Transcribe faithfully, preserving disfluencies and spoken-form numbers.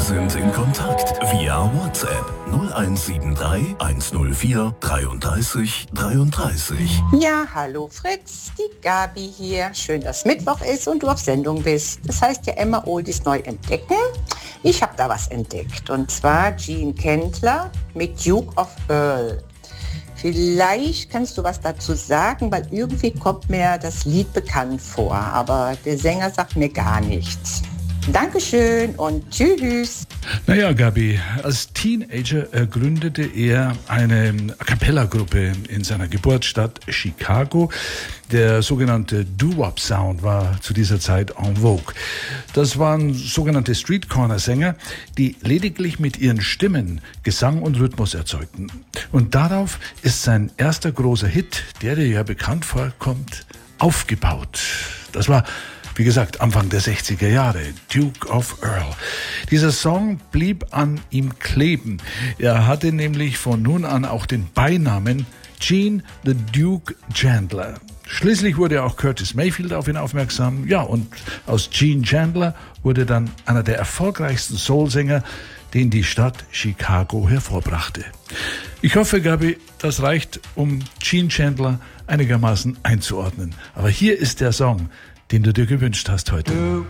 sind in Kontakt via WhatsApp null eins sieben drei eins null vier dreiunddreißig dreiunddreißig. Ja, hallo Fritz, die Gabi hier. Schön, dass Mittwoch ist und du auf Sendung bist. Das heißt ja immer Oldies neu entdecken. Ich habe da was entdeckt und zwar Gene Kendler mit Duke of Earl. Vielleicht kannst du was dazu sagen, weil irgendwie kommt mir das Lied bekannt vor, aber der Sänger sagt mir gar nichts. Dankeschön und tschüss. Naja, Gabi, als Teenager gründete er eine A-Cappella-Gruppe in seiner Geburtsstadt Chicago. Der sogenannte Doo-Wop-Sound war zu dieser Zeit en vogue. Das waren sogenannte Street-Corner-Sänger, die lediglich mit ihren Stimmen Gesang und Rhythmus erzeugten. Und darauf ist sein erster großer Hit, der dir ja bekannt vorkommt, aufgebaut. Das war, wie gesagt, Anfang der sechziger Jahre, Duke of Earl. Dieser Song blieb an ihm kleben. Er hatte nämlich von nun an auch den Beinamen Gene the Duke Chandler. Schließlich wurde auch Curtis Mayfield auf ihn aufmerksam. Ja, und aus Gene Chandler wurde dann einer der erfolgreichsten Soul-Sänger, den die Stadt Chicago hervorbrachte. Ich hoffe, Gabi, das reicht, um Gene Chandler einigermaßen einzuordnen. Aber hier ist der Song, den du dir gewünscht hast heute. Duke